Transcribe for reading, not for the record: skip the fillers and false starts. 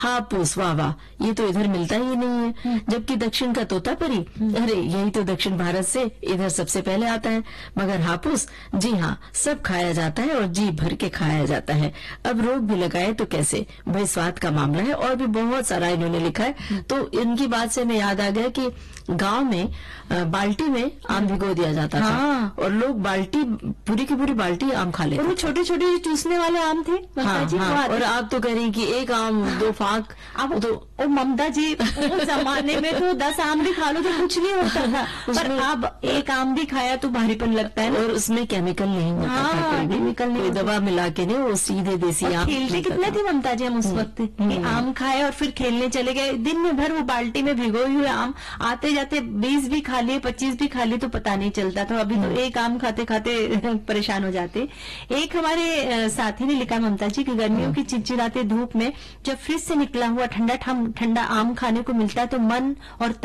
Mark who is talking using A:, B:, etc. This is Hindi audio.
A: हापुस, वाह वाह, ये तो इधर मिलता ही नहीं है। जबकि दक्षिण का तोतापरी, अरे यही तो दक्षिण भारत से इधर सबसे पहले आता है। मगर हापुस, जी हाँ, सब खाया जाता है और जी भर के खाया जाता है। अब रोग भी लगाए तो कैसे, भाई स्वाद का मामला है। और भी बहुत सारा इन्होंने लिखा है। तो इनकी बात से मैं याद आ गया कि गांव में बाल्टी में आम भिगो दिया जाता था और लोग बाल्टी, पूरी की पूरी बाल्टी आम खा लेते।
B: और वो छोटे छोटे चूसने वाले आम थे ममता जी।
A: और आप तो कह रही कि एक आम दो फाक।
B: अब तो ममता जी, उस जमाने में तो 10 आम भी खा लो तो कुछ नहीं होता था, पर अब एक आम भी खाया तो भारीपन लगता है।
A: और उसमें केमिकल नहीं होता था,
B: केमिकल नहीं,
A: कोई दवा मिला के नहीं, वो सीधे देसी आम।
B: खेलते कितने थे ममता जी हम उस वक्त, आम खाए और फिर खेलने चले गए। दिन में भर वो बाल्टी में भिगोए हुए आम, आते जाते 20 भी खा लिए, 25 भी खा लिए तो पता नहीं चलता था। अभी तो एक आम खाते खाते परेशान हो जाते। एक हमारे साथी ने लिखा ममता जी कि गर्मियों की चिलचिलाते धूप में जब फ्रिज से निकला हुआ ठंडा ठंडा आम खाने को मिलता है तो मन और